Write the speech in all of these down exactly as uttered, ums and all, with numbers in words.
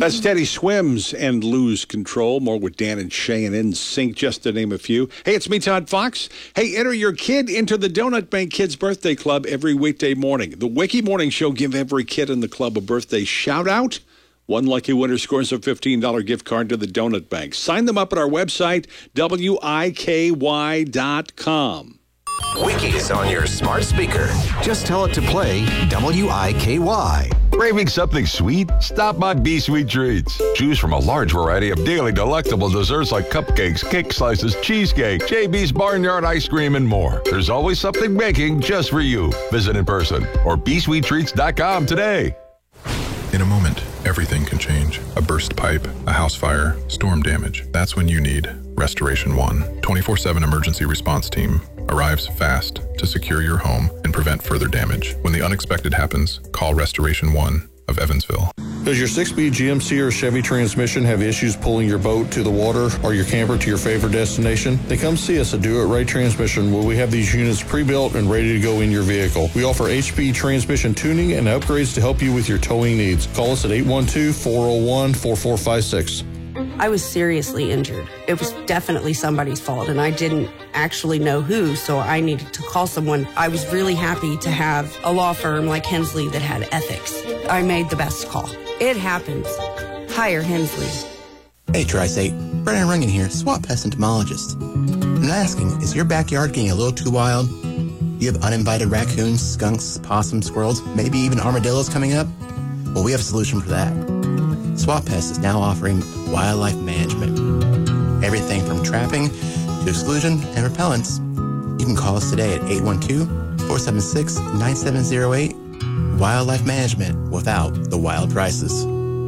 That's Teddy Swims and Lose Control. More with Dan and Shay and N Sync, just to name a few. Hey, it's me, Todd Fox. Hey, enter your kid into the Donut Bank Kids Birthday Club every weekday morning. The Wiki Morning Show give every kid in the club a birthday shout-out. One lucky winner scores a fifteen dollars gift card to the Donut Bank. Sign them up at our website, W I K Y dot com. Wiki is on your smart speaker. Just tell it to play W I K Y. Craving something sweet? Stop by B Sweet Treats. Choose from a large variety of daily delectable desserts like cupcakes, cake slices, cheesecake, J B's Barnyard ice cream, and more. There's always something baking just for you. Visit in person or b sweet treats dot com today. In a moment, everything can change. A burst pipe, a house fire, storm damage. That's when you need Restoration One. twenty-four seven emergency response team arrives fast to secure your home and prevent further damage. When the unexpected happens, call Restoration One of Evansville. Does your six-speed G M C or Chevy transmission have issues pulling your boat to the water or your camper to your favorite destination? Then come see us at Do It Right Transmission, where we have these units pre-built and ready to go in your vehicle. We offer H P transmission tuning and upgrades to help you with your towing needs. Call us at eight one two, four oh one, four four five six. I was seriously injured. It was definitely somebody's fault, and I didn't actually know who, so I needed to call someone. I was really happy to have a law firm like Hensley that had ethics. I made the best call. It happens. Hire Hensley. Hey, Tri-State. Brennan Rungan here, swamp pest entomologist. I'm asking, is your backyard getting a little too wild? Do you have uninvited raccoons, skunks, possums, squirrels, maybe even armadillos coming up? Well, we have a solution for that. Swamp Pest is now offering wildlife management. Everything from trapping to exclusion and repellents. You can call us today at eight one two, four seven six, nine seven zero eight. Wildlife management without the wild prices.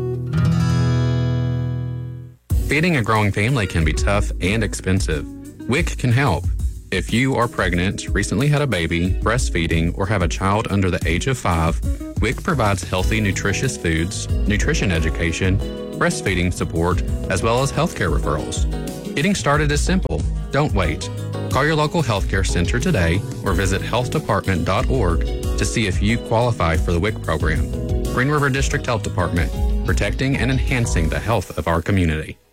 Feeding a growing family can be tough and expensive. W I C can help. If you are pregnant, recently had a baby, breastfeeding, or have a child under the age of five, W I C provides healthy, nutritious foods, nutrition education, breastfeeding support, as well as healthcare referrals. Getting started is simple. Don't wait. Call your local healthcare center today or visit health department dot org to see if you qualify for the W I C program. Green River District Health Department, protecting and enhancing the health of our community.